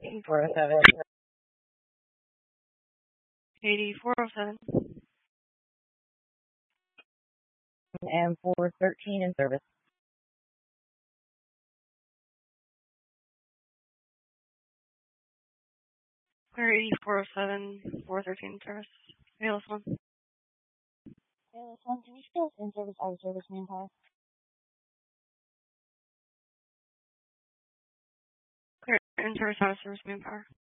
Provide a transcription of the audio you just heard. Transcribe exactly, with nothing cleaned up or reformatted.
four oh seven. eighty-four oh seven. And four thirteen in service. Clear eighty-four oh seven, four thirteen in service. Bayless one. Bayless one, can you still in service, out of service manpower? Clear in service, out of service manpower.